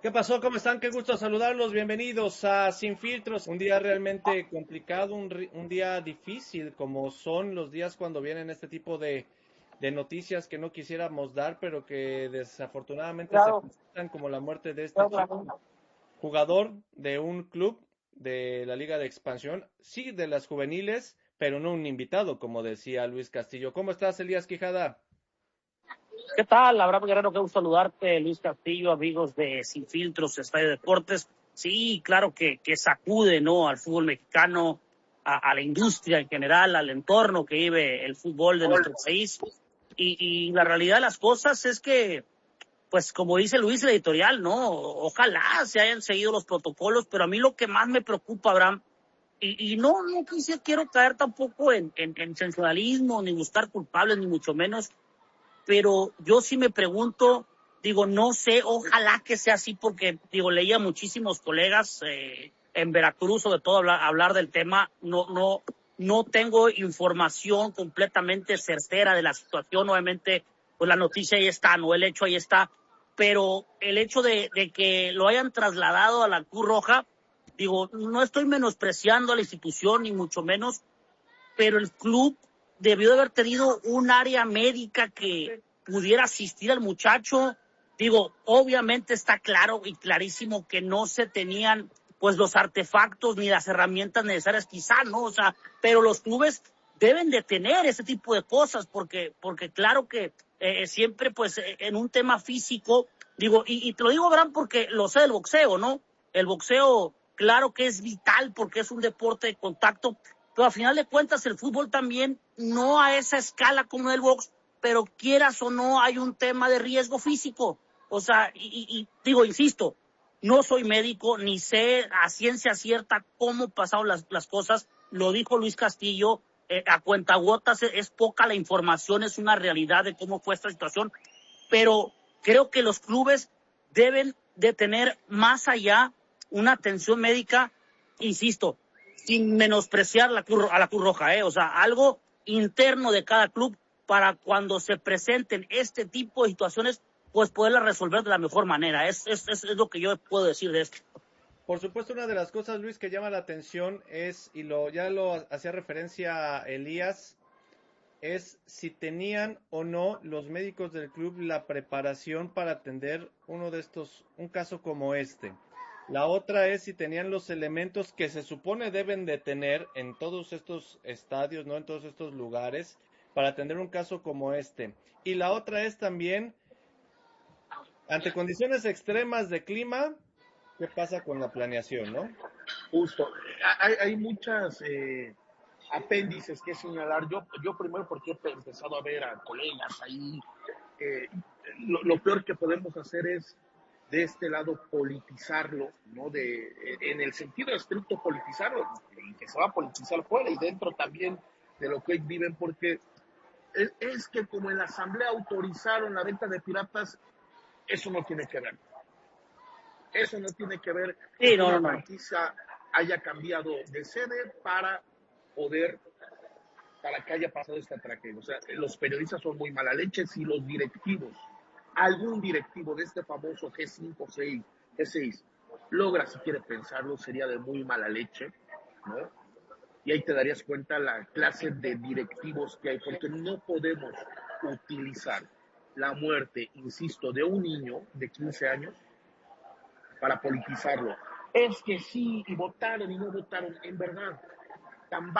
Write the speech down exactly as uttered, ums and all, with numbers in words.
¿Qué pasó? ¿Cómo están? Qué gusto saludarlos. Bienvenidos a Sin Filtros. Un día realmente complicado, un, ri- un día difícil, como son los días cuando vienen este tipo de, de noticias que no quisiéramos dar, pero que desafortunadamente se Claro, presentan, como la muerte de este claro, chico, claro. jugador de un club de la Liga de Expansión, sí de las juveniles, pero no un invitado, como decía Luis Castillo. ¿Cómo estás, Elías Quijada? ¿Qué tal? Abraham Guerrero, qué gusto saludarte. Luis Castillo, amigos de Sin Filtros, Estadio Deportes. Sí, claro que, que sacude, ¿no? Al fútbol mexicano, a, a la industria en general, al entorno que vive el fútbol de nuestro país. Y, y la realidad de las cosas es que, pues como dice Luis, el editorial, ¿no? Ojalá se hayan seguido los protocolos, pero a mí lo que más me preocupa, Abraham, y, y no, no quise, quiero caer tampoco en, en, en sensacionalismo, ni buscar culpables, ni mucho menos, pero yo sí me pregunto, digo, no sé, ojalá que sea así, porque, digo, leía muchísimos colegas eh, en Veracruz, sobre todo hablar, hablar del tema, no, no, no tengo información completamente certera de la situación, obviamente, pues la noticia ahí está, no, el hecho ahí está, pero el hecho de, de que lo hayan trasladado a la Cruz Roja, digo, no estoy menospreciando a la institución, ni mucho menos, pero el club debió de haber tenido un área médica que pudiera asistir al muchacho. Digo, obviamente está claro y clarísimo que no se tenían pues los artefactos ni las herramientas necesarias, quizá, ¿no? O sea, pero los clubes deben de tener ese tipo de cosas, porque, porque claro que eh, siempre pues eh, en un tema físico, digo, y, y te lo digo, Abraham, porque lo sé del boxeo, ¿no? El boxeo, claro que es vital porque es un deporte de contacto, pero al final de cuentas el fútbol también, no a esa escala como el box, pero quieras o no, hay un tema de riesgo físico. O sea, y, y, y digo, insisto, no soy médico, ni sé a ciencia cierta cómo pasaron las, las cosas. Lo dijo Luis Castillo, eh, a cuentagotas es, es poca la información, es una realidad de cómo fue esta situación, pero creo que los clubes deben de tener más allá una atención médica, insisto, sin menospreciar la Cruz, a la Cruz Roja, ¿eh? O sea, algo interno de cada club para cuando se presenten este tipo de situaciones, pues poderlas resolver de la mejor manera. Es, es, es, es lo que yo puedo decir de esto. Por supuesto, una de las cosas, Luis, que llama la atención es, y lo ya lo hacía referencia a Elías, es si tenían o no los médicos del club la preparación para atender uno de estos, un caso como este. La otra es si tenían los elementos que se supone deben de tener en todos estos estadios, ¿no? En todos estos lugares para atender un caso como este. Y la otra es también, ante condiciones extremas de clima, ¿qué pasa con la planeación, no? Justo. Hay, hay muchas eh, apéndices que señalar. Yo, yo primero porque he empezado a ver a colegas ahí. Eh, lo, lo peor que podemos hacer es de este lado politizarlo, ¿no? De, en el sentido estricto politizarlo, y que se va a politizar fuera y dentro también de lo que hoy viven, porque es, es que como en la asamblea autorizaron la venta de piratas, eso no tiene que ver. Eso no tiene que ver con Sí, que no, no, una no. franquicia haya cambiado de sede para poder, para que haya pasado esta tragedia. O sea, los periodistas son muy mala leche si los directivos, algún directivo de este famoso G cinco, G seis, logra, si quiere pensarlo, sería de muy mala leche, ¿no? Y ahí te darías cuenta la clase de directivos que hay, porque no podemos utilizar la muerte, insisto, de un niño de quince años para politizarlo. Es que sí, y votaron y no votaron, en verdad, tan